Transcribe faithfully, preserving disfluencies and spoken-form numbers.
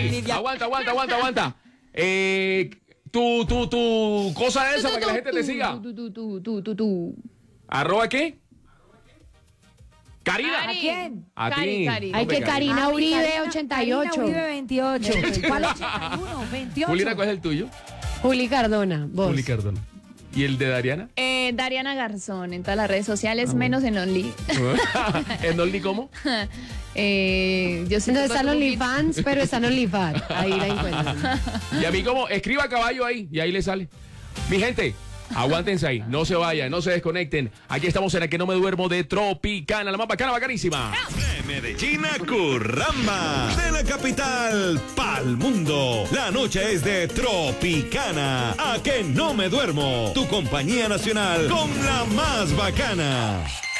Ey, aguanta, aguanta, aguanta, aguanta. Eh, tu, tu, tu cosa esa para que la gente te siga. Tu, tu, tu, tu, tu, tu. ¿Arroba qué? Karina. Cari. ¿A quién? A Cari, ti. Cari. Ay, que Karina Ah, mi Uribe, Karina- ochenta y ocho. Karina Uribe, veintiocho. ¿Cuál ochenta y uno? veintiocho. Juliana, ¿cuál es el tuyo? Juli Cardona, vos. Juli Cardona. ¿Y el de Dariana? Eh, Dariana Garzón en todas las redes sociales, Ah, menos en Only. ¿En Only cómo? eh, yo sé No que está en cuando- OnlyFans, pero está en OnlyFans. Ahí la encuentran. Y a mí como, escriba caballo ahí y ahí le sale. Mi gente, aguántense ahí, no se vayan, no se desconecten. Aquí estamos en la que no me duermo de Tropicana, la más bacana, bacanísima. De Medellín a Curramba, de la capital pa'l mundo. La noche es de Tropicana, a que no me duermo. Tu compañía nacional con la más bacana.